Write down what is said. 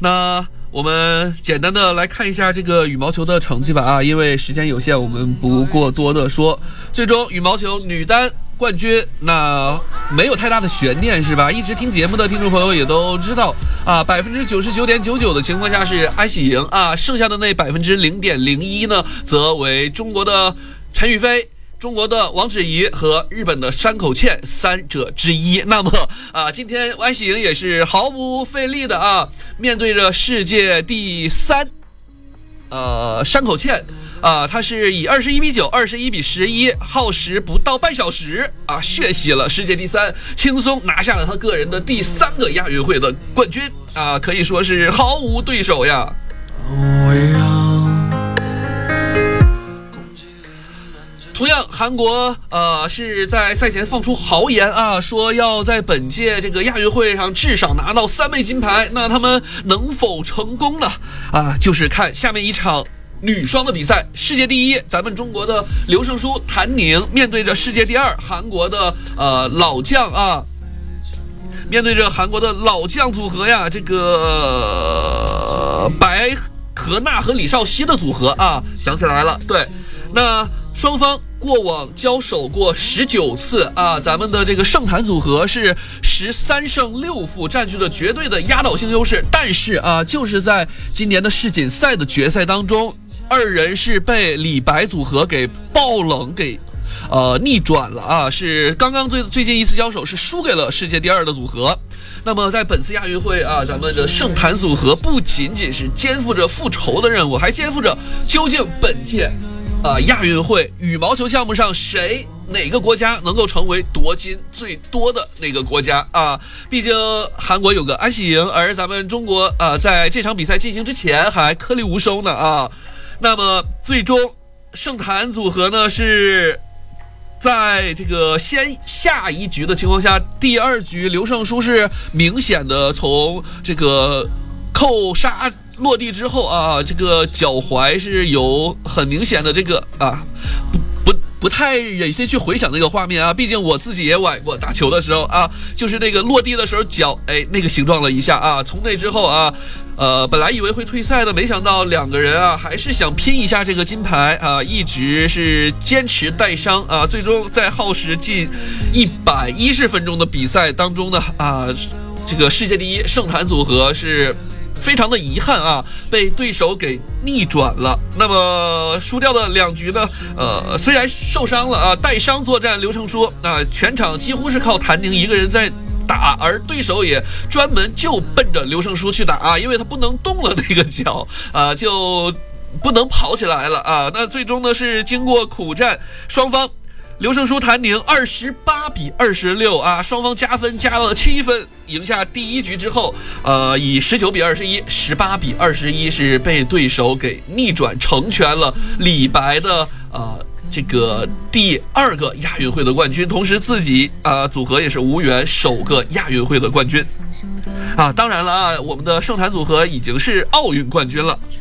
那我们简单的来看一下这个羽毛球的成绩吧啊，因为时间有限，我们不过多的说。最终羽毛球女单冠军，那没有太大的悬念是吧？一直听节目的听众朋友也都知道啊，99.99%的情况下是安喜莹啊，剩下的那0.01%呢，则为中国的陈雨菲、中国的王芷怡和日本的山口茜三者之一。那么啊，今天安喜莹也是毫不费力的啊，面对着世界第3，山口茜啊，他是以21-9、21-11，耗时不到半小时啊，血洗了世界第3，轻松拿下了他个人的第3个亚运会的冠军啊，可以说是毫无对手呀。同样，韩国是在赛前放出豪言啊，说要在本届这个亚运会上至少拿到3枚金牌。那他们能否成功呢？啊，就是看下面一场女双的比赛，世界第1，咱们中国的刘胜书、谭宁面对着世界第2，韩国的老将啊，面对着韩国的老将组合呀，这个白河娜和李绍熙的组合啊，想起来了，对，那双方过往交手过19次啊，咱们的这个盛坛组合是13胜6负，占据了绝对的压倒性优势。但是啊，就是在今年的世锦赛的决赛当中，二人是被李白组合给爆冷给逆转了啊，是刚刚最近一次交手是输给了世界第2的组合。那么在本次亚运会啊，咱们的盛坛组合不仅仅是肩负着复仇的任务，还肩负着究竟本届亚运会羽毛球项目上哪个国家能够成为夺金最多的那个国家啊？毕竟韩国有个安喜莹，而咱们中国在这场比赛进行之前还颗粒无收呢啊。那么最终盛坛组合呢是在这个先下一局的情况下，第2局刘胜书是明显的从这个扣杀落地之后啊，这个脚踝是有很明显的这个不太忍心去回想那个画面啊，毕竟我自己也崴过打球的时候啊，就是那个落地的时候脚那个形状了一下啊，从那之后啊，本来以为会退赛的，没想到两个人啊还是想拼一下这个金牌啊，一直是坚持带伤啊，最终在耗时近110分钟的比赛当中呢啊，这个世界第1盛坛组合是非常的遗憾啊，被对手给逆转了。那么输掉的2局呢，虽然受伤了啊，带伤作战刘胜书啊，全场几乎是靠谭宁一个人在打，而对手也专门就奔着刘胜书去打啊，因为他不能动了那个脚啊，就不能跑起来了啊。那最终呢是经过苦战，双方刘胜书、谭宁28-26啊，双方加分加了7分，赢下第1局之后，以19-21、18-21是被对手给逆转，成全了李白的这个第2个亚运会的冠军，同时自己组合也是无缘首个亚运会的冠军啊。当然了啊，我们的盛坛组合已经是奥运冠军了。